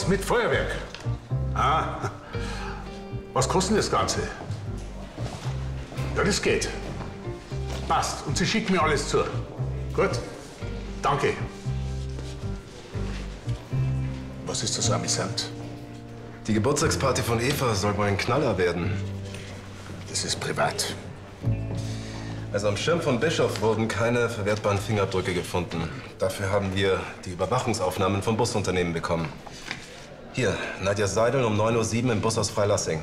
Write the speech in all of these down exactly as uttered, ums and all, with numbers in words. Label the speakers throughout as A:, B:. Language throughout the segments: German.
A: was mit Feuerwerk? Ah, was kostet das Ganze? Ja, das geht. Passt. Und Sie schicken mir alles zu. Gut? Danke. Was ist das amüsant?
B: Die Geburtstagsparty von Eva soll wohl ein Knaller werden.
A: Das ist privat.
B: Also am Schirm von Bischof wurden keine verwertbaren Fingerabdrücke gefunden. Dafür haben wir die Überwachungsaufnahmen vom Busunternehmen bekommen. Hier, Nadja Seidel um neun Uhr sieben im Bus aus Freilassing.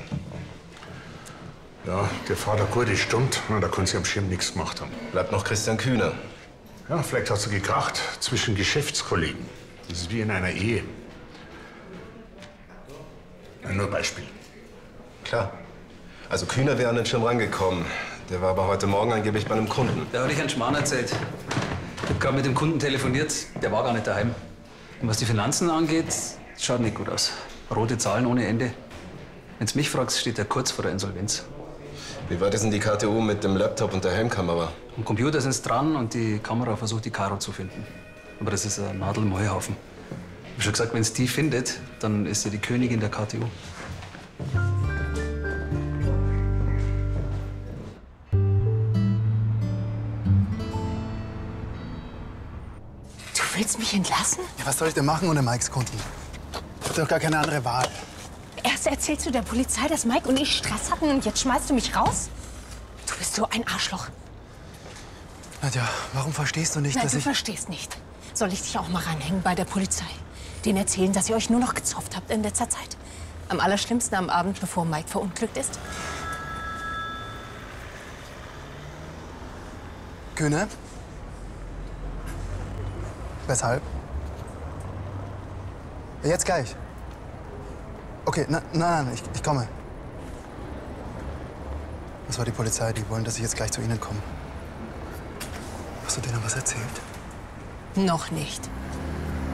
A: Ja, der fährt eine gute Stunde. Na, da können Sie am Schirm nichts gemacht haben.
B: Bleibt noch Christian Kühne.
A: Ja, vielleicht hat sie gekracht zwischen Geschäftskollegen. Das ist wie in einer Ehe. Ja, nur ein Beispiel.
B: Klar. Also Kühne wäre an den Schirm rangekommen. Der war aber heute Morgen angeblich bei einem Kunden.
C: Da hatte ich einen Schmarrn erzählt. Ich habe gerade mit dem Kunden telefoniert. Der war gar nicht daheim. Und was die Finanzen angeht, schaut nicht gut aus. Rote Zahlen ohne Ende. Wenn du mich fragst, steht er kurz vor der Insolvenz.
B: Wie weit ist denn die K T U mit dem Laptop und der Helmkamera?
C: Am Computer sind sie dran und die Kamera versucht, die Karo zu finden. Aber das ist ein Nadel im Heuhaufen. Ich habe schon gesagt, wenn es die findet, dann ist sie die Königin der K T U.
D: Du willst mich entlassen?
E: Ja, was soll ich denn machen ohne Mikes Kunden? Ich hab doch gar keine andere Wahl.
D: Erst erzählst du der Polizei, dass Mike und ich Stress hatten und jetzt schmeißt du mich raus? Du bist so ein Arschloch.
E: Nadja, warum verstehst du nicht,
D: Nein,
E: dass
D: du
E: ich...
D: verstehst nicht. Soll ich dich auch mal ranhängen bei der Polizei? Denen erzählen, dass ihr euch nur noch gezofft habt in letzter Zeit. Am allerschlimmsten am Abend, bevor Mike verunglückt ist.
E: Kühne? Weshalb? Jetzt gleich. Okay, na, nein, nein, ich, ich komme. Das war die Polizei, die wollen, dass ich jetzt gleich zu Ihnen komme. Hast du denen was erzählt?
D: Noch nicht.